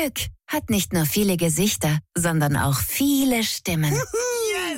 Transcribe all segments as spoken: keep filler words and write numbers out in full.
Glück hat nicht nur viele Gesichter, sondern auch viele Stimmen. Yes!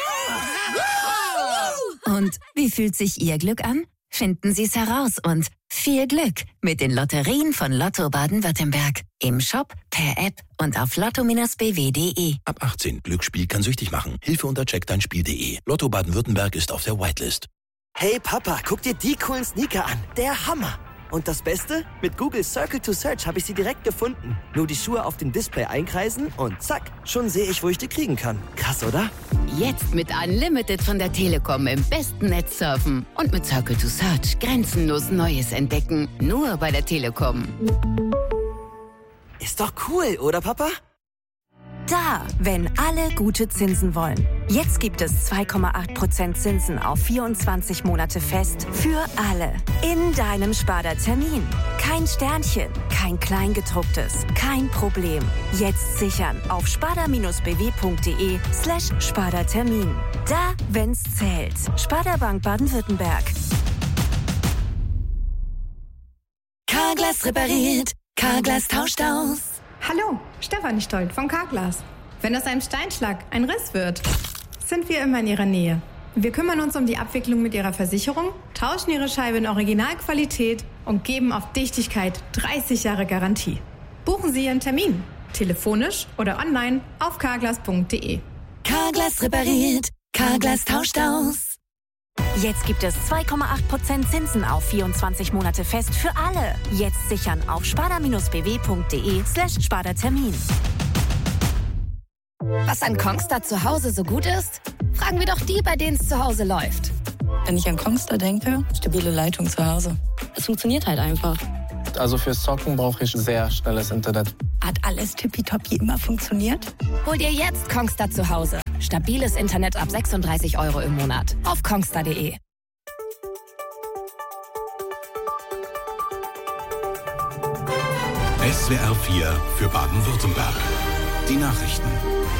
Yeah! Und wie fühlt sich Ihr Glück an? Finden Sie es heraus und viel Glück mit den Lotterien von Lotto Baden-Württemberg. Im Shop, per App und auf lotto b w punkt de. Ab achtzehn. Glücksspiel kann süchtig machen. Hilfe unter check dein spiel punkt de. Lotto Baden-Württemberg ist auf der Whitelist. Hey Papa, guck dir die coolen Sneaker an. Der Hammer. Und das Beste? Mit Google Circle to Search habe ich sie direkt gefunden. Nur die Schuhe auf dem Display einkreisen und zack, schon sehe ich, wo ich die kriegen kann. Krass, oder? Jetzt mit Unlimited von der Telekom im besten Netz surfen. Und mit Circle to Search grenzenlos Neues entdecken. Nur bei der Telekom. Ist doch cool, oder Papa? Da, wenn alle gute Zinsen wollen. Jetzt gibt es zwei Komma acht Prozent Zinsen auf vierundzwanzig Monate fest für alle. In deinem Sparda-Termin. Kein Sternchen, kein Kleingedrucktes, kein Problem. Jetzt sichern auf sparda-bw.de slash Sparda-Termin. Da, wenn's zählt. Sparda Bank Baden-Württemberg. Carglass repariert, Carglass tauscht aus. Hallo, Stefanie Stolt von Carglass. Wenn aus einem Steinschlag ein Riss wird, sind wir immer in Ihrer Nähe. Wir kümmern uns um die Abwicklung mit Ihrer Versicherung, tauschen Ihre Scheibe in Originalqualität und geben auf Dichtigkeit dreißig Jahre Garantie. Buchen Sie Ihren Termin, telefonisch oder online auf carglass punkt de. Carglass repariert, Carglass tauscht aus. Jetzt gibt es zwei Komma acht Prozent Zinsen auf vierundzwanzig Monate fest für alle. Jetzt sichern auf sparda-bw.de slash Sparda-Termin. Was an Kongstar zu Hause so gut ist? Fragen wir doch die, bei denen es zu Hause läuft. Wenn ich an Kongstar denke, stabile Leitung zu Hause. Es funktioniert halt einfach. Also fürs Zocken brauche ich sehr schnelles Internet. Hat alles tippitoppi immer funktioniert? Hol dir jetzt Kongstar zu Hause. Stabiles Internet ab sechsunddreißig Euro im Monat. Auf kongstar punkt de. S W R vier für Baden-Württemberg. Die Nachrichten.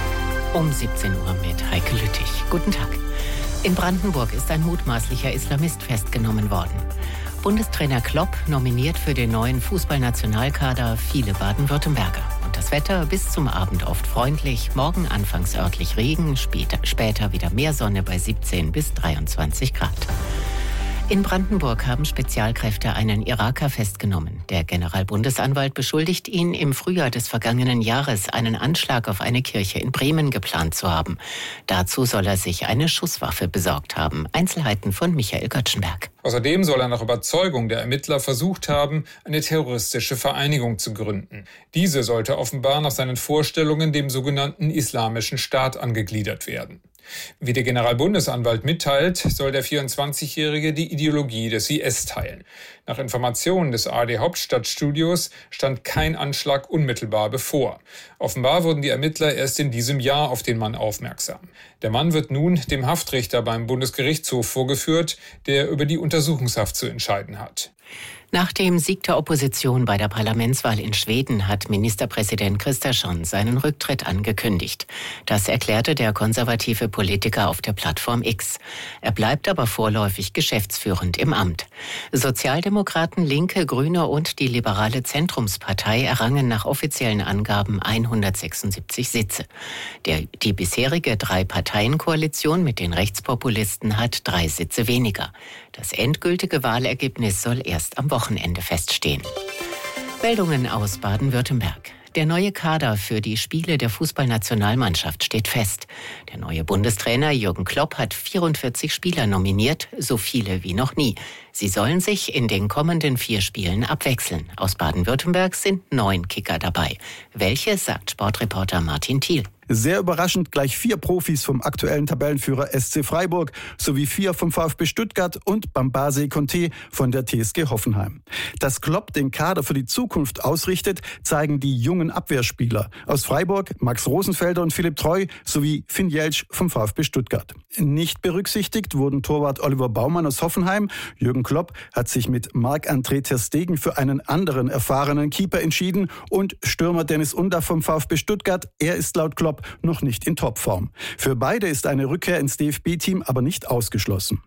Um siebzehn Uhr mit Heike Lüttich. Guten Tag. In Brandenburg ist ein mutmaßlicher Islamist festgenommen worden. Bundestrainer Klopp nominiert für den neuen Fußballnationalkader viele Baden-Württemberger. Und das Wetter bis zum Abend oft freundlich, morgen anfangs örtlich Regen, später, später wieder mehr Sonne bei siebzehn bis dreiundzwanzig Grad. In Brandenburg haben Spezialkräfte einen Iraker festgenommen. Der Generalbundesanwalt beschuldigt ihn, im Frühjahr des vergangenen Jahres einen Anschlag auf eine Kirche in Bremen geplant zu haben. Dazu soll er sich eine Schusswaffe besorgt haben. Einzelheiten von Michael Göttschenberg. Außerdem soll er nach Überzeugung der Ermittler versucht haben, eine terroristische Vereinigung zu gründen. Diese sollte offenbar nach seinen Vorstellungen dem sogenannten Islamischen Staat angegliedert werden. Wie der Generalbundesanwalt mitteilt, soll der vierundzwanzigjährige die Ideologie des I S teilen. Nach Informationen des A R D Hauptstadtstudios stand kein Anschlag unmittelbar bevor. Offenbar wurden die Ermittler erst in diesem Jahr auf den Mann aufmerksam. Der Mann wird nun dem Haftrichter beim Bundesgerichtshof vorgeführt, der über die Untersuchungshaft zu entscheiden hat. Nach dem Sieg der Opposition bei der Parlamentswahl in Schweden hat Ministerpräsident Kristersson seinen Rücktritt angekündigt. Das erklärte der konservative Politiker auf der Plattform X. Er bleibt aber vorläufig geschäftsführend im Amt. Sozialdemokraten, Linke, Grüne und die liberale Zentrumspartei errangen nach offiziellen Angaben hundertsechsundsiebzig Sitze. Der, die bisherige Drei-Parteien-Koalition mit den Rechtspopulisten hat drei Sitze weniger. Das endgültige Wahlergebnis soll erst am Wochenende feststehen. Meldungen aus Baden-Württemberg. Der neue Kader für die Spiele der Fußballnationalmannschaft steht fest. Der neue Bundestrainer Jürgen Klopp hat vierundvierzig Spieler nominiert, so viele wie noch nie. Sie sollen sich in den kommenden vier Spielen abwechseln. Aus Baden-Württemberg sind neun Kicker dabei. Welche, sagt Sportreporter Martin Thiel. Sehr überraschend gleich vier Profis vom aktuellen Tabellenführer S C Freiburg sowie vier vom VfB Stuttgart und Bambase Conte von der T S G Hoffenheim. Dass Klopp den Kader für die Zukunft ausrichtet, zeigen die jungen Abwehrspieler aus Freiburg, Max Rosenfelder und Philipp Treu sowie Finn Jeltsch vom VfB Stuttgart. Nicht berücksichtigt wurden Torwart Oliver Baumann aus Hoffenheim. Jürgen Klopp hat sich mit Marc-André ter Stegen für einen anderen erfahrenen Keeper entschieden und Stürmer Dennis Undaff vom VfB Stuttgart. Er ist laut Klopp noch nicht in Topform. Für beide ist eine Rückkehr ins D F B-Team aber nicht ausgeschlossen.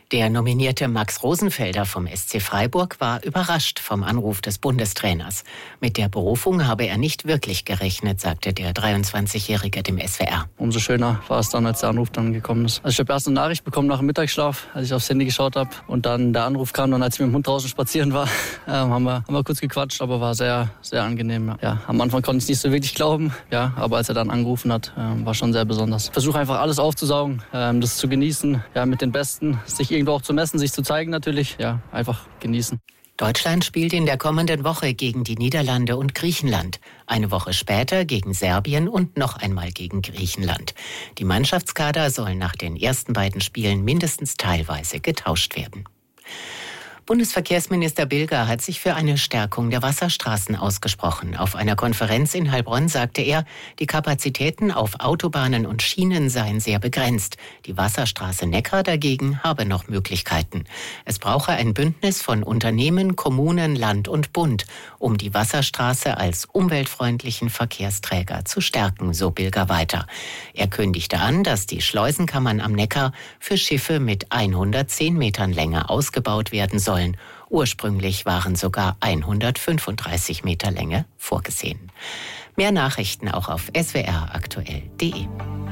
Der nominierte Max Rosenfelder vom S C Freiburg war überrascht vom Anruf des Bundestrainers. Mit der Berufung habe er nicht wirklich gerechnet, sagte der dreiundzwanzigjährige dem S W R. Umso schöner war es dann, als der Anruf dann gekommen ist. Also ich habe erst eine Nachricht bekommen nach dem Mittagsschlaf, als ich aufs Handy geschaut habe. Und dann der Anruf kam, dann als ich mit dem Hund draußen spazieren war, äh, haben, wir, haben wir kurz gequatscht, aber war sehr, sehr angenehm. Ja, am Anfang konnte ich es nicht so wirklich glauben, ja, aber als er dann angerufen hat, äh, war schon sehr besonders. Ich versuche einfach alles aufzusaugen, äh, das zu genießen, ja, mit den Besten, sich irgendwo auch zu messen, sich zu zeigen natürlich, ja, einfach genießen. Deutschland spielt in der kommenden Woche gegen die Niederlande und Griechenland. Eine Woche später gegen Serbien und noch einmal gegen Griechenland. Die Mannschaftskader sollen nach den ersten beiden Spielen mindestens teilweise getauscht werden. Bundesverkehrsminister Bilger hat sich für eine Stärkung der Wasserstraßen ausgesprochen. Auf einer Konferenz in Heilbronn sagte er, die Kapazitäten auf Autobahnen und Schienen seien sehr begrenzt. Die Wasserstraße Neckar dagegen habe noch Möglichkeiten. Es brauche ein Bündnis von Unternehmen, Kommunen, Land und Bund, um die Wasserstraße als umweltfreundlichen Verkehrsträger zu stärken, so Bilger weiter. Er kündigte an, dass die Schleusenkammern am Neckar für Schiffe mit hundertzehn Metern Länge ausgebaut werden sollen. Ursprünglich waren sogar hundertfünfunddreißig Meter Länge vorgesehen. Mehr Nachrichten auch auf s w r aktuell punkt d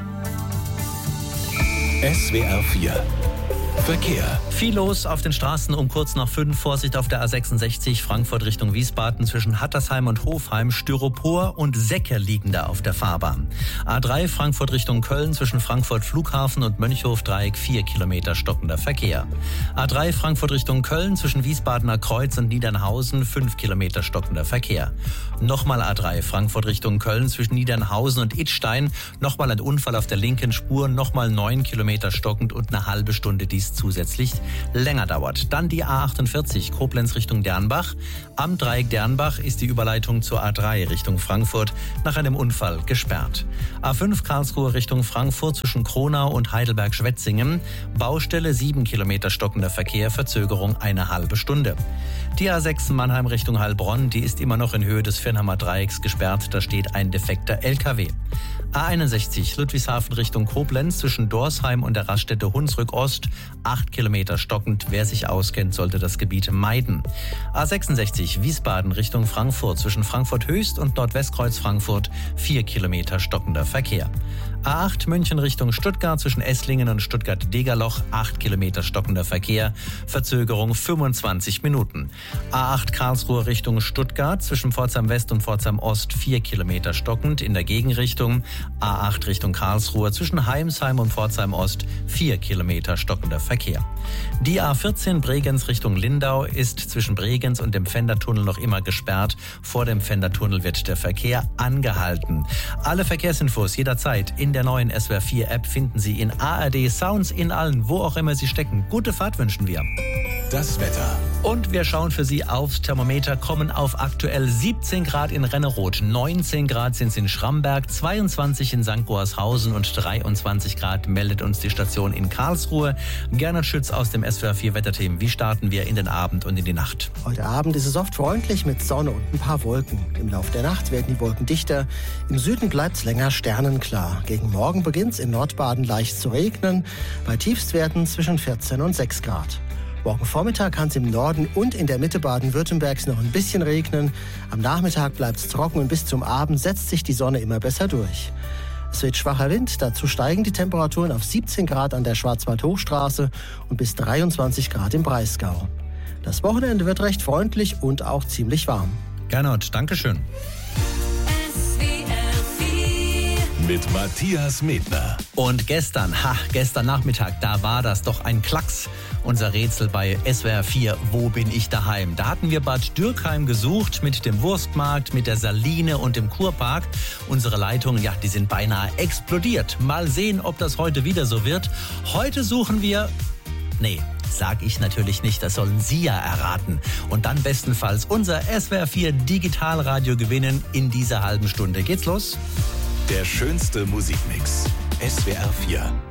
e. S W R vier Verkehr. Viel los auf den Straßen um kurz nach fünf. Vorsicht auf der A sechsundsechzig Frankfurt Richtung Wiesbaden zwischen Hattersheim und Hofheim. Styropor und Säcke liegen da auf der Fahrbahn. A drei Frankfurt Richtung Köln zwischen Frankfurt Flughafen und Mönchhof-Dreieck vier Kilometer stockender Verkehr. A drei Frankfurt Richtung Köln zwischen Wiesbadener Kreuz und Niedernhausen fünf Kilometer stockender Verkehr. Nochmal A drei Frankfurt Richtung Köln zwischen Niedernhausen und Idstein. Nochmal ein Unfall auf der linken Spur. Nochmal neun Kilometer stockend und eine halbe Stunde dies zusätzlich länger dauert. Dann die A achtundvierzig Koblenz Richtung Dernbach. Am Dreieck Dernbach ist die Überleitung zur A drei Richtung Frankfurt nach einem Unfall gesperrt. A fünf Karlsruhe Richtung Frankfurt zwischen Kronau und Heidelberg-Schwetzingen. Baustelle sieben Kilometer stockender Verkehr, Verzögerung eine halbe Stunde. Die A sechs Mannheim Richtung Heilbronn, die ist immer noch in Höhe des Viernhammer Dreiecks gesperrt. Da steht ein defekter L K W. A einundsechzig Ludwigshafen Richtung Koblenz zwischen Dorsheim und der Raststätte Hunsrück Ost. acht Kilometer stockend. Wer sich auskennt, sollte das Gebiet meiden. A sechsundsechzig Wiesbaden Richtung Frankfurt zwischen Frankfurt Höchst und Nordwestkreuz Frankfurt. vier Kilometer stockender Verkehr. A acht München Richtung Stuttgart zwischen Esslingen und Stuttgart-Degerloch. acht Kilometer stockender Verkehr. Verzögerung fünfundzwanzig Minuten. A acht Karlsruhe Richtung Stuttgart zwischen Pforzheim West und Pforzheim Ost. vier Kilometer stockend in der Gegenrichtung. A acht Richtung Karlsruhe zwischen Heimsheim und Pforzheim Ost. vier Kilometer stockender Verkehr. Die A vierzehn Bregenz Richtung Lindau ist zwischen Bregenz und dem Pfändertunnel noch immer gesperrt. Vor dem Pfändertunnel wird der Verkehr angehalten. Alle Verkehrsinfos jederzeit in der neuen S W R vier App finden Sie in A R D Sounds in allen, wo auch immer Sie stecken. Gute Fahrt wünschen wir. Das Wetter. Und wir schauen für Sie aufs Thermometer, kommen auf aktuell siebzehn Grad in Renneroth, neunzehn Grad sind es in Schramberg, zweiundzwanzig in Sankt Goarshausen und dreiundzwanzig Grad meldet uns die Station in Karlsruhe. Gernot Schütz aus dem S W R vier Wetterteam. Wie starten wir in den Abend und in die Nacht? Heute Abend ist es oft freundlich mit Sonne und ein paar Wolken. Im Laufe der Nacht werden die Wolken dichter. Im Süden bleibt es länger sternenklar. Gegen Morgen beginnt es in Nordbaden leicht zu regnen, bei Tiefstwerten zwischen vierzehn und sechs Grad. Morgen Vormittag kann es im Norden und in der Mitte Baden-Württembergs noch ein bisschen regnen. Am Nachmittag bleibt es trocken und bis zum Abend setzt sich die Sonne immer besser durch. Es wird schwacher Wind, dazu steigen die Temperaturen auf siebzehn Grad an der Schwarzwald-Hochstraße und bis dreiundzwanzig Grad im Breisgau. Das Wochenende wird recht freundlich und auch ziemlich warm. Gernot, Dankeschön. Mit Matthias Medner. Und gestern, ha, gestern Nachmittag, da war das doch ein Klacks. Unser Rätsel bei S W R vier, wo bin ich daheim? Da hatten wir Bad Dürkheim gesucht mit dem Wurstmarkt, mit der Saline und dem Kurpark. Unsere Leitungen, ja, die sind beinahe explodiert. Mal sehen, ob das heute wieder so wird. Heute suchen wir... Nee, sag ich natürlich nicht, das sollen Sie ja erraten. Und dann bestenfalls unser S W R vier Digitalradio gewinnen in dieser halben Stunde. Geht's los? Der schönste Musikmix. S W R vier.